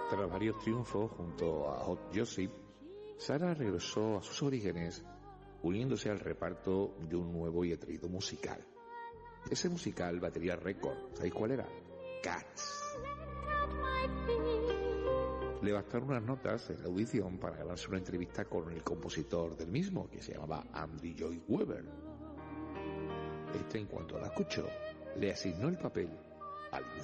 Tras varios triunfos junto a Hot Joseph, Sarah regresó a sus orígenes uniéndose al reparto de un nuevo y atrevido musical. Ese musical batería récord, ¿sabéis cuál era? Cats. Le bastaron unas notas en la audición para ganarse una entrevista con el compositor del mismo, que se llamaba Andy Lloyd Webber. Este, en cuanto la escuchó, le asignó el papel al